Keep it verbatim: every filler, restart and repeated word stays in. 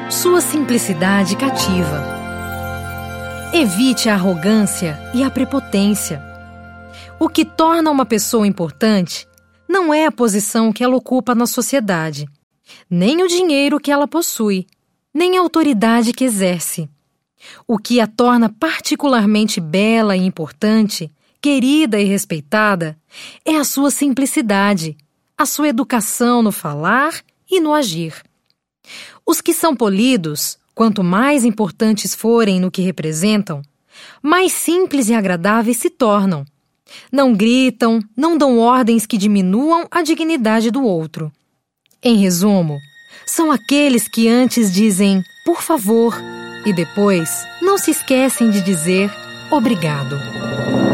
Sua simplicidade cativa. Evite a arrogância e a prepotência. O que torna uma pessoa importante não é a posição que ela ocupa na sociedade, nem o dinheiro que ela possui, nem a autoridade que exerce. O que a torna particularmente bela e importante, querida e respeitada, é a sua simplicidade, a sua educação no falar e no agir. Os que são polidos, quanto mais importantes forem no que representam, mais simples e agradáveis se tornam. Não gritam, não dão ordens que diminuam a dignidade do outro. Em resumo, são aqueles que antes dizem por favor e depois não se esquecem de dizer obrigado.